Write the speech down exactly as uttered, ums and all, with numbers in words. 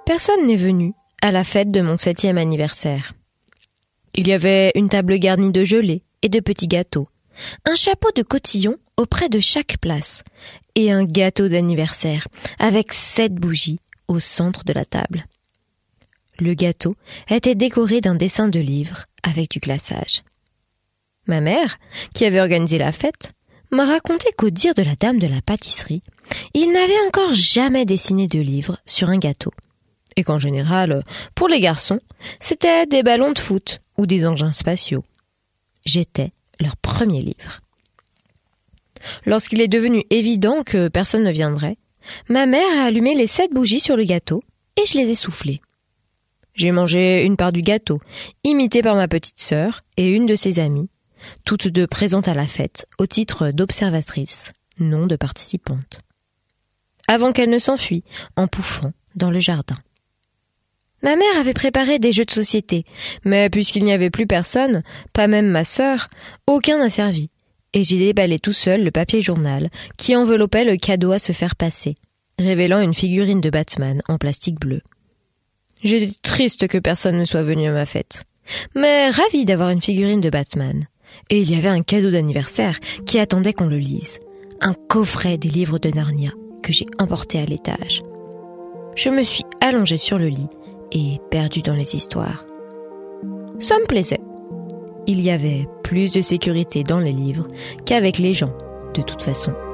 Personne n'est venu à la fête de mon septième anniversaire. Il y avait une table garnie de gelée et de petits gâteaux, un chapeau de cotillon auprès de chaque place et un gâteau d'anniversaire avec sept bougies au centre de la table. Le gâteau était décoré d'un dessin de livre avec du glaçage. Ma mère, qui avait organisé la fête, m'a raconté qu'au dire de la dame de la pâtisserie, il n'avait encore jamais dessiné de livre sur un gâteau. Et qu'en général, pour les garçons, c'était des ballons de foot ou des engins spatiaux. J'étais leur premier livre. Lorsqu'il est devenu évident que personne ne viendrait, ma mère a allumé les sept bougies sur le gâteau et je les ai soufflées. J'ai mangé une part du gâteau, imitée par ma petite sœur et une de ses amies, toutes deux présentes à la fête au titre d'observatrice, non de participante. Avant qu'elle ne s'enfuie, en pouffant dans le jardin. Ma mère avait préparé des jeux de société, mais puisqu'il n'y avait plus personne, pas même ma sœur, aucun n'a servi, et j'ai déballé tout seul le papier journal qui enveloppait le cadeau à se faire passer, révélant une figurine de Batman en plastique bleu. J'étais triste que personne ne soit venu à ma fête, mais ravie d'avoir une figurine de Batman. Et il y avait un cadeau d'anniversaire qui attendait qu'on le lise, un coffret des livres de Narnia que j'ai emporté à l'étage. Je me suis allongée sur le lit et perdue dans les histoires. Ça me plaisait. Il y avait plus de sécurité dans les livres qu'avec les gens, de toute façon.